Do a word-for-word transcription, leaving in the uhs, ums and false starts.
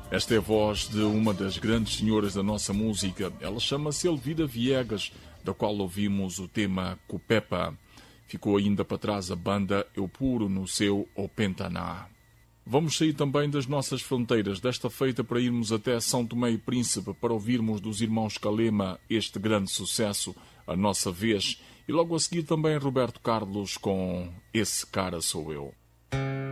Esta é a voz de uma das grandes senhoras da nossa música. Ela chama-se Elvira Viegas, da qual ouvimos o tema Cupepa. Ficou ainda para trás a banda Eu Puro no seu O Pentaná. Vamos sair também das nossas fronteiras desta feita para irmos até São Tomé e Príncipe para ouvirmos dos irmãos Calema este grande sucesso, A Nossa Vez, e logo a seguir também Roberto Carlos com Esse Cara Sou Eu.